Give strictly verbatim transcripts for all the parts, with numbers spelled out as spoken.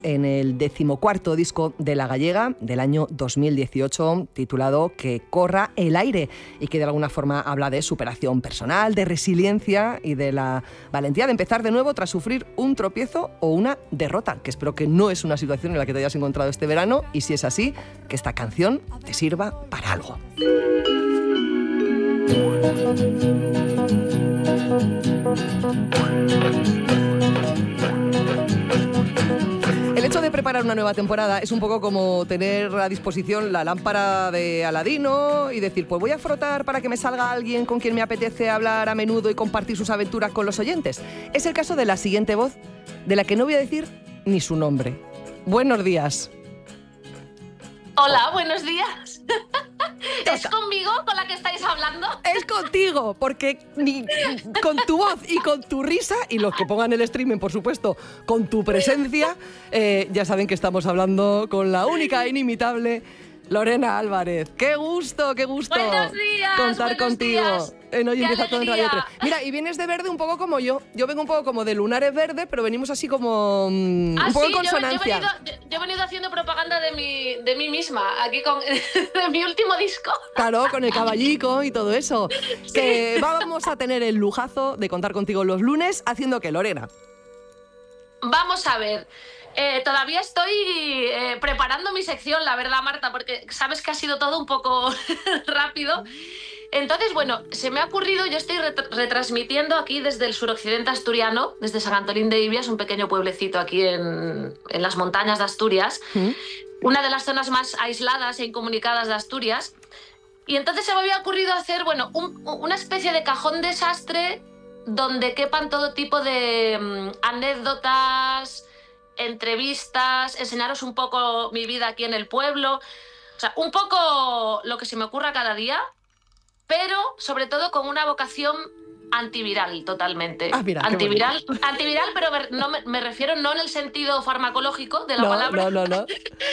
en el decimocuarto disco de La Gallega del año dos mil dieciocho, titulado Que corra el aire, y que de alguna forma habla de superación personal, de resiliencia y de la valentía de empezar de nuevo tras sufrir un tropiezo o una derrota, que espero que no es una situación en la que te hayas encontrado este verano, y si es así, que esta canción te sirva para algo. El hecho de preparar una nueva temporada es un poco como tener a disposición la lámpara de Aladino y decir, pues voy a frotar para que me salga alguien con quien me apetece hablar a menudo y compartir sus aventuras con los oyentes. Es el caso de la siguiente voz, de la que no voy a decir ni su nombre. Buenos días. Hola, buenos días. ¿Es conmigo con la que estáis hablando? Es contigo, porque ni, con tu voz y con tu risa, y los que pongan el streaming, por supuesto, con tu presencia, eh, ya saben que estamos hablando con la única e inimitable Lorena Álvarez. ¡Qué gusto, qué gusto! Buenos días, contar buenos contigo días. en Hoy ¡Qué Empieza Todo en Radio alegría! tres. Mira, y vienes de verde un poco como yo. Yo vengo un poco como de lunares verde, pero venimos así como mm, Ah, un poco sí, en consonancia. Yo, yo, he venido, yo, yo he venido haciendo propaganda de mí, de mí misma, aquí con de mi último disco. Claro, con el caballico y todo eso. Sí. Que vamos a tener el lujazo de contar contigo los lunes, haciendo que, Lorena. Vamos a ver. Eh, todavía estoy eh, preparando mi sección, la verdad, Marta, porque sabes que ha sido todo un poco rápido. Entonces, bueno, se me ha ocurrido, yo estoy ret- retransmitiendo aquí desde el suroccidente asturiano, desde San Antolín de Ibias, un pequeño pueblecito aquí en, en las montañas de Asturias, ¿Mm? Una de las zonas más aisladas e incomunicadas de Asturias. Y entonces se me había ocurrido hacer, bueno, un, una especie de cajón desastre donde quepan todo tipo de um, anécdotas, entrevistas, enseñaros un poco mi vida aquí en el pueblo, o sea, un poco lo que se me ocurra cada día, pero sobre todo con una vocación antiviral totalmente. Ah, mira, antiviral, antiviral, pero me, no me, me refiero no en el sentido farmacológico de la no, palabra, no, no, no.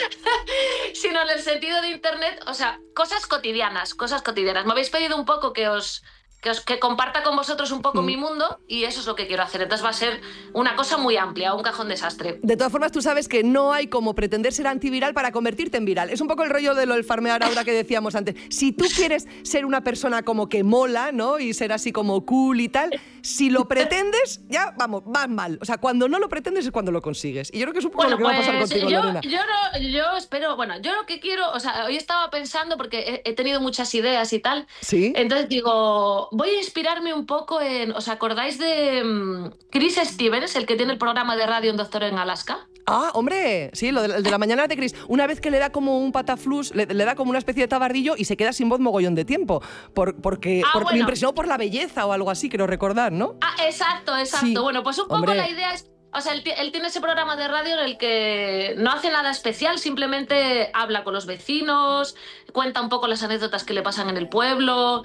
sino en el sentido de internet, o sea, cosas cotidianas, cosas cotidianas. Me habéis pedido un poco que os Que, os, que comparta con vosotros un poco mm. mi mundo, y eso es lo que quiero hacer. Entonces va a ser una cosa muy amplia, un cajón desastre. De todas formas, tú sabes que no hay como pretender ser antiviral para convertirte en viral. Es un poco el rollo de lo del farmear ahora que decíamos antes. Si tú quieres ser una persona como que mola, ¿no? Y ser así como cool y tal, si lo pretendes, ya, vamos, vas mal. O sea, cuando no lo pretendes es cuando lo consigues. Y yo creo que es un poco bueno, lo que pues, va a pasar contigo, yo, Lorena. Yo, no, yo espero, bueno, yo lo que quiero, o sea, hoy estaba pensando, porque he, he tenido muchas ideas y tal. Sí. Entonces digo, voy a inspirarme un poco en... ¿Os acordáis de um, Chris Stevens, el que tiene el programa de radio Un Doctor en Alaska? Ah, hombre, sí, lo de, el de la mañana de Chris. Una vez que le da como un pataflus, le, le da como una especie de tabardillo y se queda sin voz mogollón de tiempo. Por, porque ah, por, bueno. me impresionó por la belleza o algo así, quiero recordar, ¿no? Ah, exacto, exacto. Sí. Bueno, pues un poco hombre. La idea es... O sea, él, él tiene ese programa de radio en el que no hace nada especial, simplemente habla con los vecinos, cuenta un poco las anécdotas que le pasan en el pueblo,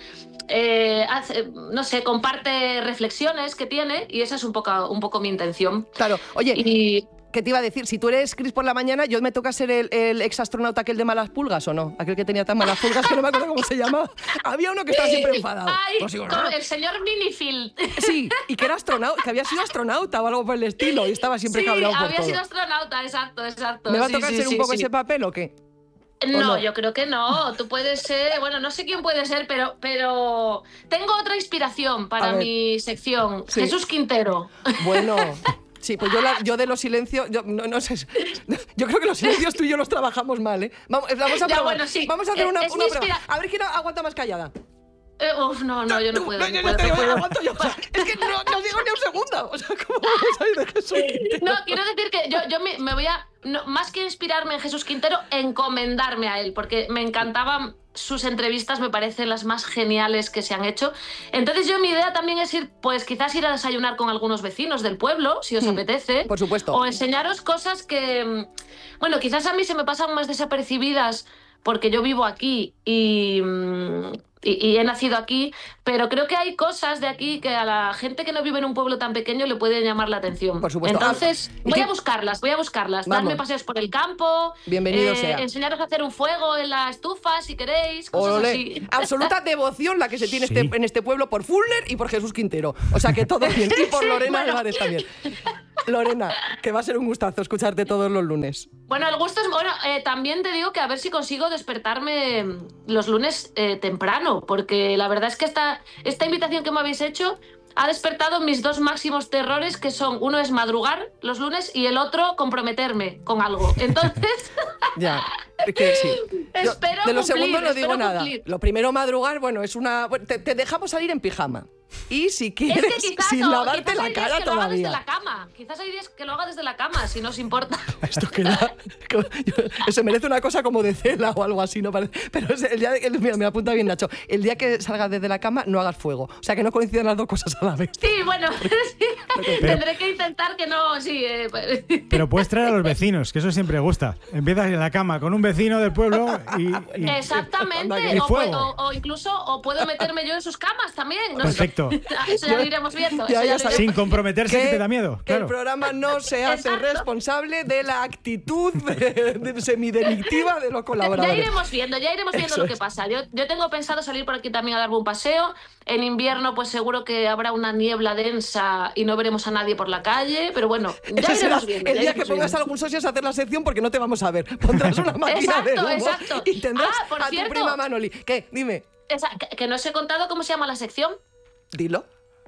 eh, hace, no sé, comparte reflexiones que tiene, y esa es un poco, un poco mi intención. Claro, oye... Y... ¿Qué te iba a decir? Si tú eres Chris por la mañana, ¿yo me toca ser el, el exastronauta aquel de malas pulgas o no? Aquel que tenía tan malas pulgas que no me acuerdo cómo se llamaba. Había uno que estaba siempre enfadado. Ay, pues digo, como el señor Minifield. Sí, y que era astronauta, que había sido astronauta o algo por el estilo, y estaba siempre sí, cabreado por todo. Sí, había sido astronauta, exacto, exacto. ¿Me va a sí, tocar sí, ser sí, un poco sí. ese papel o qué? No, no, yo creo que no. Tú puedes ser... Bueno, no sé quién puede ser, pero, pero tengo otra inspiración para mi sección. Sí. Jesús Quintero. Bueno... Sí, pues yo, la, yo de los silencios, yo, no, no sé, yo creo que los silencios tú y yo los trabajamos mal, ¿eh? Vamos, vamos a ya, probar. Bueno, sí. Vamos a hacer una, es una inspira... prueba. A ver quién aguanta más callada. Eh, uf, no, no, yo no puedo. No, no, yo puedo, no te no puedo. aguanto yo. O sea, es que no, no digo ni un segundo. O sea, ¿cómo vamos a ir de Jesús Quintero? No, quiero decir que yo, yo me, me voy a, no, más que inspirarme en Jesús Quintero, encomendarme a él, porque me encantaban sus entrevistas, me parecen las más geniales que se han hecho. Entonces yo mi idea también es ir, pues quizás ir a desayunar con algunos vecinos del pueblo, si os mm, apetece. Por supuesto. O enseñaros cosas que, bueno, quizás a mí se me pasan más desapercibidas porque yo vivo aquí y... Y, y he nacido aquí, pero creo que hay cosas de aquí que a la gente que no vive en un pueblo tan pequeño le pueden llamar la atención. Por supuesto. Entonces, ah, voy a buscarlas, voy a buscarlas. Vamos. Darme paseos por el campo. Bienvenido eh, sea. Enseñaros a hacer un fuego en la estufa, si queréis, cosas Olé. así. Absoluta devoción la que se tiene sí. este, en este pueblo por Fuller y por Jesús Quintero. O sea que todo bien. Y por sí, Lorena bueno. Álvarez también. Lorena, que va a ser un gustazo escucharte todos los lunes. Bueno, el gusto es... Bueno, eh, también te digo que a ver si consigo despertarme los lunes eh, temprano, porque la verdad es que esta, esta invitación que me habéis hecho ha despertado mis dos máximos terrores, que son, uno es madrugar los lunes y el otro comprometerme con algo. Entonces... Ya, es que sí. Yo, espero de lo cumplir, segundo no digo nada. Cumplir. Lo primero, madrugar, bueno, es una... Te, te dejamos salir en pijama. Y si quieres, es que quizás sin no, lavarte quizás la hay días cara que lo haga todavía. desde la cama. Quizás hay días que lo haga desde la cama, si no os importa. Esto queda... Se merece una cosa como de cela o algo así, ¿no? Pero es el día de, mira, me apunta bien Nacho. El día que salgas desde la cama, no hagas fuego. O sea, que no coincidan las dos cosas a la vez. Sí, bueno, sí. Pero, tendré que intentar que no... Sí, eh, pues. Pero puedes traer a los vecinos, que eso siempre gusta. Empiezas en la cama con un vecino del pueblo y... y Exactamente. y o, fuego. puedo, o incluso o puedo meterme yo en sus camas también. No Perfecto. Sé. Eso ya lo iremos viendo. Ya, eso ya ya Sin comprometerse, que te da miedo. Que Claro. el programa no se hace Exacto. responsable de la actitud de, de semidelictiva de los colaboradores. Ya iremos viendo, ya iremos viendo Eso lo que es. pasa. Yo, yo tengo pensado salir por aquí también a darme un paseo. En invierno, pues seguro que habrá una niebla densa y no veremos a nadie por la calle. Pero bueno, ya Ese será iremos viendo. el ya día iremos que pongas a viendo. algún socio a hacer la sección porque no te vamos a ver. Pondrás una máquina de Exacto, humo exacto. y tendrás Ah, por a cierto. tu prima Manoli. ¿Qué? Dime. Esa, que, que no os he contado cómo se llama la sección. Dilo.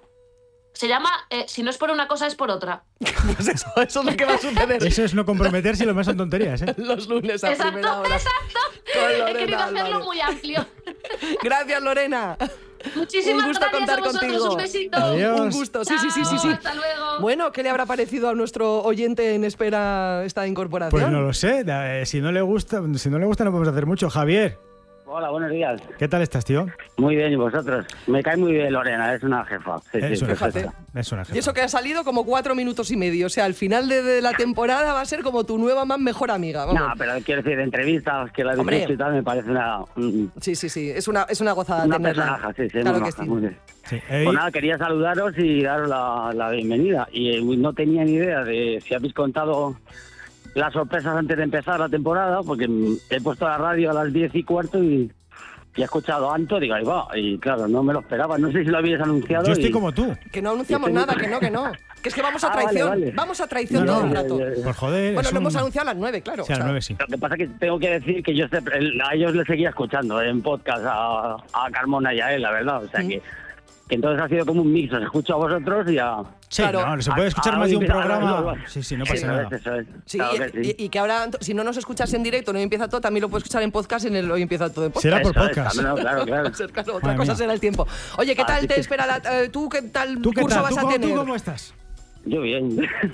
Se llama eh, Si no es por una cosa, es por otra. Pues eso, eso es lo que va a suceder Eso es no comprometerse y lo más son tonterías, ¿eh? los lunes a primera Exacto, hora. exacto. Con He Lorena querido hacerlo Álvarez. muy amplio. Gracias, Lorena. Muchísimas Un gusto gracias contar a vosotros. contigo. Un besito. Adiós. Un gusto. Sí, sí, sí, sí, sí. Chao, hasta luego. Bueno, ¿qué le habrá parecido a nuestro oyente en espera esta incorporación? Pues no lo sé. eh, Si no le gusta, si no le gusta no podemos hacer mucho. Javier, Hola, buenos días. ¿qué tal estás, tío? Muy bien, ¿y vosotros? Me cae muy bien Lorena, es una jefa. Sí, Es sí, una fíjate. jefa. Es una jefa. Y eso que ha salido como cuatro minutos y medio. O sea, al final de, de la temporada va a ser como tu nueva más mejor amiga. Vamos. No, pero quiero decir, de entrevistas que la he Hombre. visto y tal, me parece una... un- Sí, sí, sí. Es una, es una gozada Una tenerla. personaje, sí, sí, Claro muy que maja, sí. muy bien. Sí, eh, Pues nada, quería saludaros y daros la, la bienvenida. Y eh, no tenía ni idea de si habéis contado las sorpresas antes de empezar la temporada, porque mm, he puesto la radio a las diez y cuarto y, y he escuchado a Anto, digo, ahí va. Y claro, no me lo esperaba, no sé si lo habíais anunciado. yo estoy y- como tú. Que no anunciamos Estoy muy- nada, que no, que no. Que es que vamos a Ah, vale, traición. vale. Vamos a traición No, todo no, el rato. ya, ya, ya. Por joder. Bueno, es lo un- hemos anunciado a las nueve, claro. Sí, a O las sea, nueve sí. Lo que pasa es que tengo que decir que yo este- el- a ellos les seguía escuchando en podcast a, a Carmona y a él, la verdad. O sea Mm. que, que entonces ha sido como un mix. Os escucho a vosotros y a... Sí, Claro. no, se puede escuchar Ah, más de un mira, programa. no, no. Sí, sí, no Sí, pasa Eso nada. es, eso es. Sí, Claro que sí. y, y que ahora, si no nos escuchas en directo, no empieza todo, también lo puedes escuchar en podcast en el Hoy Empieza Todo en podcast. Será por Eso es, podcast. también, no, claro, claro. Claro, otra Madre cosa mía. será el tiempo. Oye, ¿qué tal Así te que- espera la, eh, tú qué tal ¿Tú qué curso tal? vas ¿Tú a cómo, tener? ¿Tú cómo estás? Yo bien.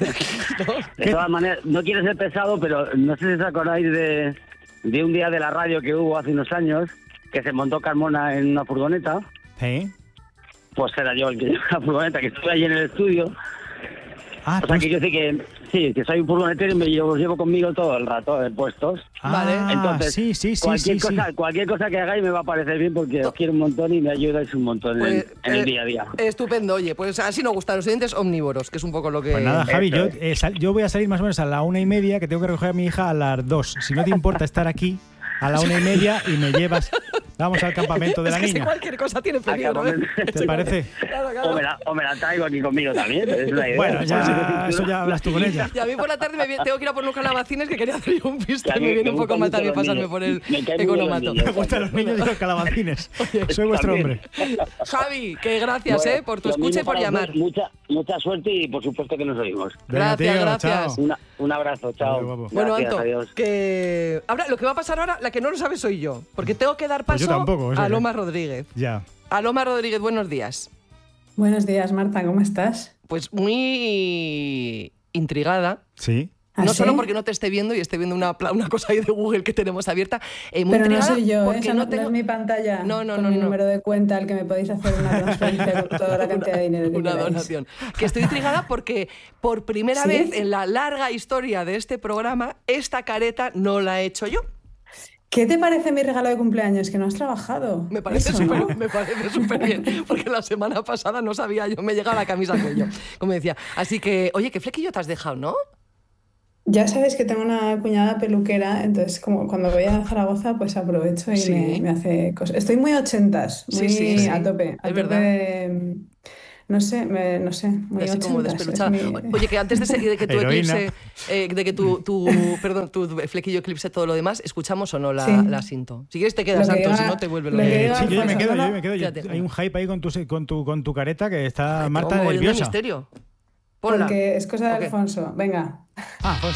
De todas maneras, no quiero ser pesado, pero no sé si os acordáis de, de un día de la radio que hubo hace unos años, que se montó Carmona en una furgoneta. ¿Sí? Pues era yo el que llevaba la furgoneta, que estuve allí en el estudio. Ah, O sea, tú- que yo sé que sí, que soy un furgonetero y me llevo, os llevo conmigo todo el rato en puestos. Vale. Ah, Entonces, sí, sí, sí, cualquier, sí, sí. cosa, cualquier cosa que hagáis me va a parecer bien porque os quiero un montón y me ayudáis un montón en, Pues, en eh, el día a día. Estupendo, oye, pues así nos gustan los oyentes omnívoros, que es un poco lo que... Pues nada, Javi, Eso yo, es. eh, sal- yo voy a salir más o menos a la una y media, que tengo que recoger a mi hija a las dos. Si no te importa estar aquí a la una y media y me llevas, vamos al campamento de es la que si niña. cualquier cosa tiene peligro, ¿eh? campamento. ¿Te parece? Claro, claro. O me, la, o me la traigo aquí conmigo también, es la idea. Bueno, ya, eso ya hablas tú con ella. Y a mí por la tarde me viene- tengo que ir a por unos calabacines que quería hacer yo un piste Ya y me me- viene un me poco gustan mal mucho también los pasarme niños. por el Me caen muy bien los economato. niños. Me gustan los niños y los calabacines. Soy vuestro También. hombre. Javi, que gracias Bueno, eh, por tu lo escucha y mismo por para llamar. vosotros, Mucha, mucha suerte y por supuesto que nos oímos. Venga, Gracias, tío, gracias. chao. Una- un abrazo, chao. Muy guapo. Bueno, Gracias, Anto, adiós. que ahora lo que va a pasar ahora, la que no lo sabe soy yo, porque tengo que dar Pues yo paso tampoco, eso a que- Loma Rodríguez. Ya. Aloma Rodríguez, buenos días. Buenos días, Marta, ¿cómo estás? Pues muy intrigada. Sí. ¿Ah, No sí? solo porque no te esté viendo y esté viendo una, pla- una cosa ahí de Google que tenemos abierta. eh, muy Pero no intrigada soy yo, ¿eh? porque Esa no no, tengo no es mi pantalla No, no, con no, mi no. número de cuenta al que me podéis hacer una transferencia con toda la cantidad de dinero que una queráis. donación. Que estoy intrigada porque por primera ¿Sí? vez en la larga historia de este programa, esta careta no la he hecho yo. ¿Qué te parece mi regalo de cumpleaños? Que no has trabajado. Me parece Eso, ¿no? súper me parece súper bien, porque la semana pasada no sabía yo, me llega la camisa al cuello, como decía. Así que, oye, qué flequillo te has dejado, ¿no? Ya sabes que tengo una cuñada peluquera, entonces como cuando voy a Zaragoza, pues aprovecho y Sí. me, me hace cosas. Estoy muy ochentas, Sí, muy sí, sí. a tope, a Es tope verdad. de, No sé, me- no sé, muy Así como ochentas, es despeluchada. mi- Oye, que antes de, ese- de que tu Heroína. eclipse, eh, de que tu, tu, perdón, tu flequillo eclipse todo lo demás, ¿escuchamos o no la, Sí. la cinto? Si quieres te quedas, Lo que Santos, si diga- no te vuelve lo loco. que Eh, diga sí, yo ya me Alfonso, quedo, yo no, ya me quedo. Yo- quédate. hay un hype ahí con tu, con tu, con tu careta que está Tengo Marta un mogollón de nerviosa. misterio. Ponla. Porque es cosa de Ok. Alfonso. Venga. Ah, pues